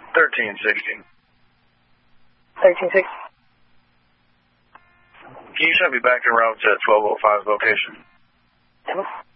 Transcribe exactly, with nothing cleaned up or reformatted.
thirteen sixty. thirteen sixty. Can you send me back en route to twelve oh five's location? Yep.